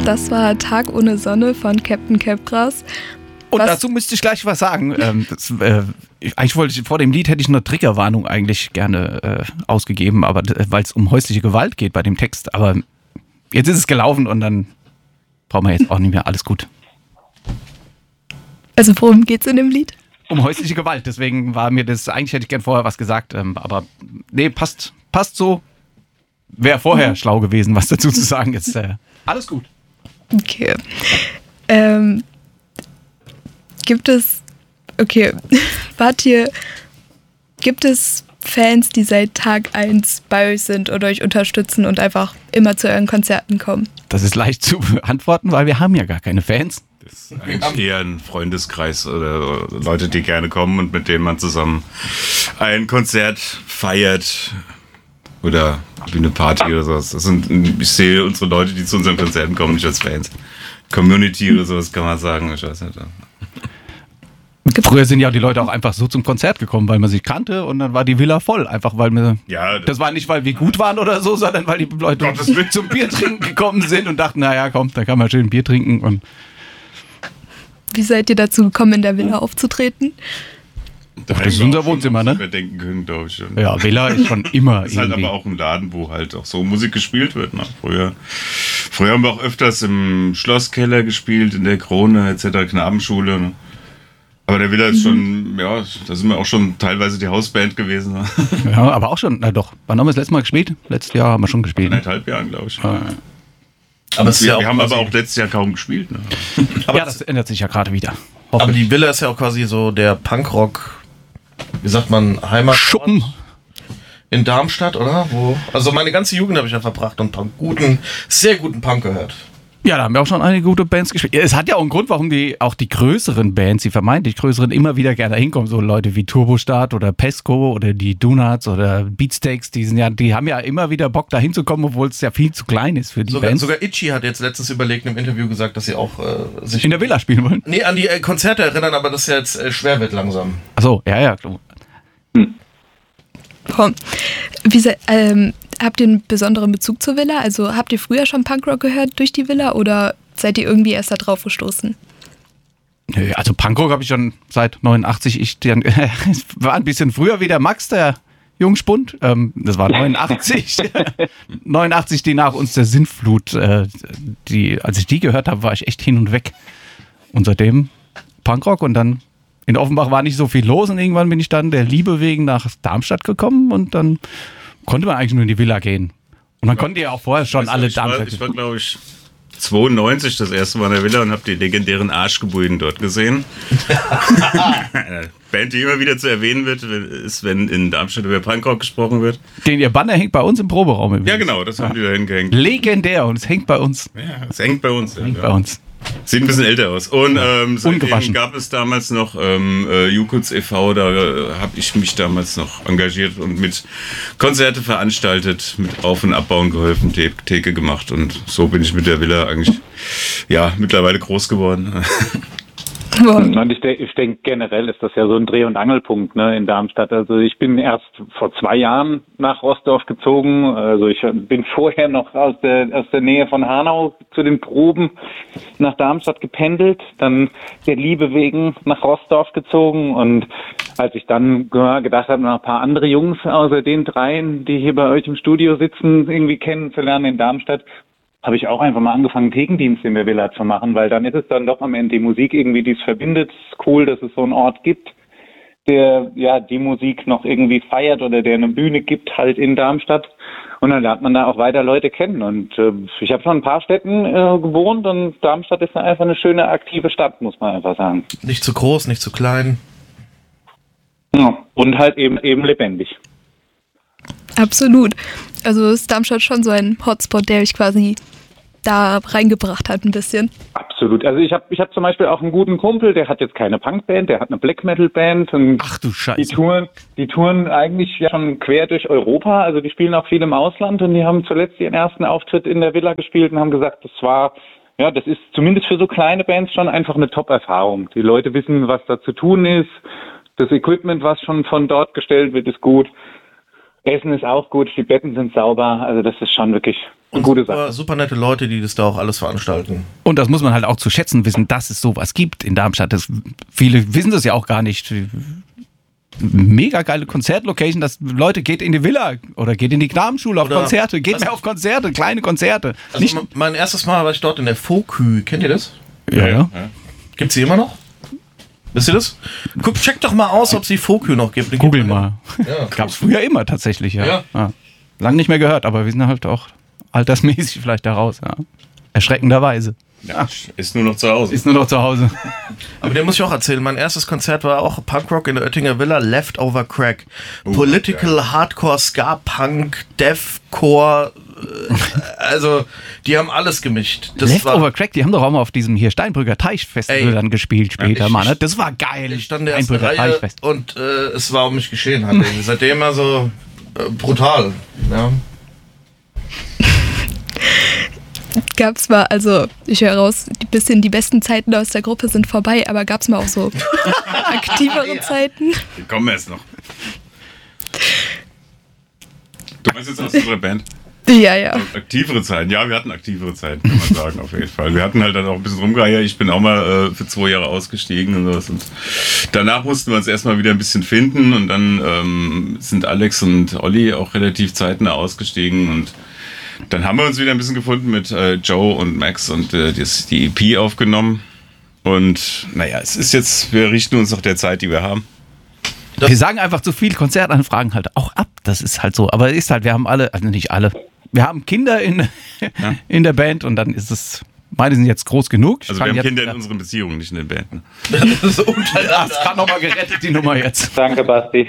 Das war Tag ohne Sonne von Captain Capgras. Und dazu müsste ich gleich was sagen. Eigentlich wollte ich, vor dem Lied hätte ich eine Triggerwarnung eigentlich gerne ausgegeben, aber weil es um häusliche Gewalt geht bei dem Text. Aber jetzt ist es gelaufen und dann brauchen wir jetzt auch nicht mehr. Alles gut. Also worum geht's in dem Lied? Um häusliche Gewalt. Deswegen war mir das, eigentlich hätte ich gern vorher was gesagt, aber nee, passt so. Wäre vorher schlau gewesen, was dazu zu sagen ist. Alles gut. Okay. Gibt es Fans, die seit Tag 1 bei euch sind oder euch unterstützen und einfach immer zu euren Konzerten kommen? Das ist leicht zu beantworten, weil wir haben ja gar keine Fans. Das ist eigentlich eher ein Freundeskreis oder Leute, die gerne kommen und mit denen man zusammen ein Konzert feiert. Oder wie eine Party oder sowas. Ich sehe unsere Leute, die zu unseren Konzerten kommen, nicht als Fans. Community oder sowas kann man sagen. Ich weiß nicht. Früher sind ja die Leute auch einfach so zum Konzert gekommen, weil man sich kannte und dann war die Villa voll. Einfach weil wir. Ja, das war nicht, weil wir gut waren oder so, sondern weil die Leute zum Bier trinken gekommen sind und dachten, naja, komm, da kann man schön Bier trinken. Und wie seid ihr dazu gekommen, in der Villa aufzutreten? Das ist unser Wohnzimmer, ne? Wir denken können, glaube ich schon. Ja, Villa ist schon immer ist halt aber auch ein Laden, wo halt auch so Musik gespielt wird. Ne? Früher haben wir auch öfters im Schlosskeller gespielt, in der Krone etc., Knabenschule. Ne? Aber der Villa ist schon, ja, da sind wir auch schon teilweise die Hausband gewesen. Ne? Ja, aber auch schon, na doch. Wann haben wir das letzte Mal gespielt? Letztes Jahr haben wir schon gespielt. 1,5 Jahren, glaube ich. Ja. Aber wir haben aber auch letztes Jahr kaum gespielt. Ne? Aber ja, das ändert sich ja gerade wieder. Aber die Villa ist ja auch quasi so der Punkrock, wie sagt man, Heimat Schuppen in Darmstadt, oder? Also meine ganze Jugend habe ich ja verbracht und sehr guten Punk gehört. Ja, da haben wir auch schon einige gute Bands gespielt. Es hat ja auch einen Grund, warum auch die größeren Bands, die vermeintlich größeren, immer wieder gerne hinkommen. So Leute wie Turbostart oder Pesco oder die Donuts oder Beatsteaks, die haben ja immer wieder Bock, da hinzukommen, obwohl es ja viel zu klein ist für die Bands. Sogar Itchy hat jetzt letztens überlegt im Interview gesagt, dass sie auch sich in der Villa spielen wollen. Nee, an die Konzerte erinnern, aber das ja jetzt schwer wird langsam. Achso, ja, klar. Habt ihr einen besonderen Bezug zur Villa? Also habt ihr früher schon Punkrock gehört durch die Villa oder seid ihr irgendwie erst da drauf gestoßen? Nö, also Punkrock habe ich schon seit 89. Es war ein bisschen früher wie der Max, der Jungspund. Das war 89. 89, die nach uns der Sintflut. Als ich die gehört habe, war ich echt hin und weg. Und seitdem Punkrock und dann in Offenbach war nicht so viel los und irgendwann bin ich dann der Liebe wegen nach Darmstadt gekommen und dann konnte man eigentlich nur in die Villa gehen. Und man konnte ja auch vorher schon alle Darmstadt. Ich war, glaube ich, 92 das erste Mal in der Villa und habe die legendären Arschgebuden dort gesehen. Eine Band, die immer wieder zu erwähnen wird, ist, wenn in Darmstadt über Punkrock gesprochen wird. Ihr Banner hängt bei uns im Proberaum übrigens. Ja, genau, das haben die da hingehängt. Legendär und es hängt bei uns. Ja, es hängt bei uns. Bei uns. Sieht ein bisschen älter aus. Und seitdem gab es damals noch Jukuts e.V., da habe ich mich damals noch engagiert und mit Konzerte veranstaltet, mit Auf- und Abbauen geholfen, Theke gemacht und so bin ich mit der Villa eigentlich mittlerweile groß geworden. Und ich denke, generell ist das ja so ein Dreh- und Angelpunkt, ne, in Darmstadt. Also ich bin erst vor 2 Jahren nach Roßdorf gezogen. Also ich bin vorher noch aus der Nähe von Hanau zu den Proben nach Darmstadt gependelt, dann der Liebe wegen nach Roßdorf gezogen. Und als ich dann gedacht habe, noch ein paar andere Jungs außer den 3, die hier bei euch im Studio sitzen, irgendwie kennenzulernen in Darmstadt, habe ich auch einfach mal angefangen, Thekendienst in der Villa zu machen, weil dann ist es dann doch am Ende die Musik irgendwie, die es verbindet. Es ist cool, dass es so einen Ort gibt, der ja die Musik noch irgendwie feiert oder der eine Bühne gibt halt in Darmstadt. Und dann lernt man da auch weiter Leute kennen. Und ich habe schon ein paar Städten gewohnt und Darmstadt ist einfach eine schöne, aktive Stadt, muss man einfach sagen. Nicht zu groß, nicht zu klein. Ja, und halt eben lebendig. Absolut. Also ist Darmstadt schon so ein Hotspot, der euch quasi da reingebracht hat ein bisschen. Absolut. Also ich hab zum Beispiel auch einen guten Kumpel, der hat jetzt keine Punkband, der hat eine Black Metal Band. Und ach du Scheiße. Die touren eigentlich ja schon quer durch Europa. Also die spielen auch viel im Ausland und die haben zuletzt ihren ersten Auftritt in der Villa gespielt und haben gesagt, das ist zumindest für so kleine Bands schon einfach eine Top-Erfahrung. Die Leute wissen, was da zu tun ist. Das Equipment, was schon von dort gestellt wird, ist gut. Essen ist auch gut, die Betten sind sauber, also das ist schon wirklich Und gute Sache. Super nette Leute, die das da auch alles veranstalten. Und das muss man halt auch zu schätzen wissen, dass es sowas gibt in Darmstadt. Viele wissen das ja auch gar nicht. Mega geile Konzertlocation, dass Leute geht in die Villa oder geht in die Knabenschule auf Konzerte, geht mehr auf Konzerte, kleine Konzerte. Also mein erstes Mal war ich dort in der Fokü. Kennt ihr das? Ja. Gibt's die immer noch? Wisst ihr das? Check doch mal aus, ob es die Fokü noch gibt. Google mal. Ja. Gab's früher immer tatsächlich, ja. Ja. Lang nicht mehr gehört, aber wir sind halt auch altersmäßig vielleicht da raus, ja. Erschreckenderweise. Ja, ist nur noch zu Hause. Ist nur noch zu Hause. Aber den muss ich auch erzählen. Mein erstes Konzert war auch Punkrock in der Oettinger Villa, Leftover Crack. Political, Hardcore, Ska, Punk, Deathcore. Also, die haben alles gemischt. Leftover Crack, die haben doch auch mal auf diesem hier Steinbrücker Teichfestival dann gespielt später, Mann. Ne? Das war geil. Ich stand in der ersten Reihe und es war um mich geschehen. Halt. Seitdem also brutal. Ja. Gab's mal, also ich höre raus, die besten Zeiten aus der Gruppe sind vorbei, aber gab's mal auch so aktivere Zeiten? Die kommen erst noch. Du meinst jetzt aus unserer Band? Ja. Aktivere Zeiten, ja, wir hatten aktivere Zeiten, kann man sagen, auf jeden Fall. Wir hatten halt dann auch ein bisschen rumgeeiert. Ich bin auch mal für 2 Jahre ausgestiegen und sowas. Und danach mussten wir uns erstmal wieder ein bisschen finden und dann sind Alex und Olli auch relativ zeitnah ausgestiegen und dann haben wir uns wieder ein bisschen gefunden mit Joe und Max und die EP aufgenommen. Und naja, es ist jetzt, wir richten uns nach der Zeit, die wir haben. Wir sagen einfach zu viel Konzertanfragen halt auch ab. Das ist halt so. Aber ist halt, wir haben alle, also nicht alle, wir haben Kinder in der Band und dann ist es, meine sind jetzt groß genug. Also wir haben Kinder in unseren Beziehungen, nicht in den Band. Ne? Das ist untereinander. Das kann nochmal gerettet, die Nummer jetzt. Danke, Basti.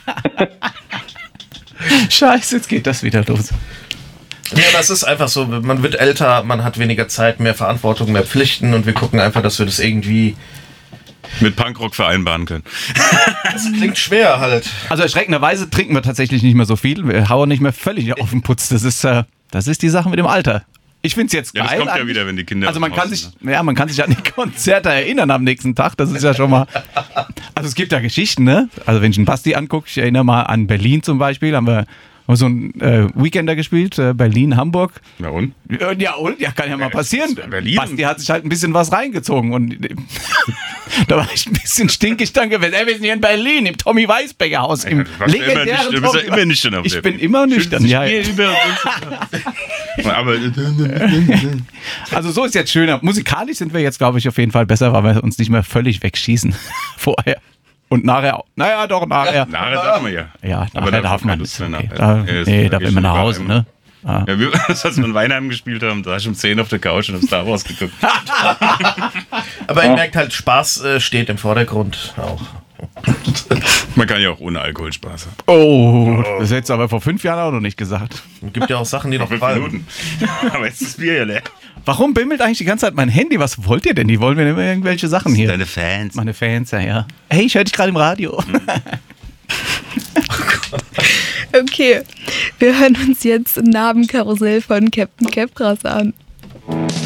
Scheiße, jetzt geht das wieder los. Ja, das ist einfach so, man wird älter, man hat weniger Zeit, mehr Verantwortung, mehr Pflichten und wir gucken einfach, dass wir das irgendwie mit Punkrock vereinbaren können. Das klingt schwer halt. Also erschreckenderweise trinken wir tatsächlich nicht mehr so viel, wir hauen nicht mehr völlig auf den Putz, das ist die Sache mit dem Alter. Ich finde es jetzt geil. Ja, das kommt ja wieder, wenn die Kinder also man kann sich an die Konzerte erinnern am nächsten Tag, das ist ja schon mal, also es gibt ja Geschichten, ne? Also wenn ich einen Basti angucke, ich erinnere mal an Berlin zum Beispiel, haben wir so ein Weekender gespielt, Berlin, Hamburg. Na und? Ja, kann ja mal passieren. Berlin. Basti hat sich halt ein bisschen was reingezogen und da war ich ein bisschen stinkig dann gewesen. Wir sind hier in Berlin, im Tommy Weisbecker Haus, im legendären Du bist ja immer nüchtern auf der Ich bin immer nüchtern, ja. Aber also so ist jetzt schöner. Musikalisch sind wir jetzt, glaube ich, auf jeden Fall besser, weil wir uns nicht mehr völlig wegschießen vorher. Und nachher, naja, doch, nachher. Nachher darf man ja. Ja, aber nachher darf man. Okay. Nee, da will man nach Hause, ne? Ja, als wir in Weinheim gespielt haben, da war ich um 10 auf der Couch und hab Star Wars geguckt. Aber ihr merkt halt, Spaß steht im Vordergrund auch. Man kann ja auch ohne Alkohol Spaß haben. Oh, das hättest du aber vor 5 Jahren auch noch nicht gesagt. Es gibt ja auch Sachen, die noch 5 fallen. Minuten. Aber jetzt ist das Bier ja leer. Warum bimmelt eigentlich die ganze Zeit mein Handy? Was wollt ihr denn? Die wollen mir immer irgendwelche Sachen hier. Deine Fans. Meine Fans, ja. Hey, ich höre dich gerade im Radio. Okay, wir hören uns jetzt Narbenkarussell von Captain Capras an.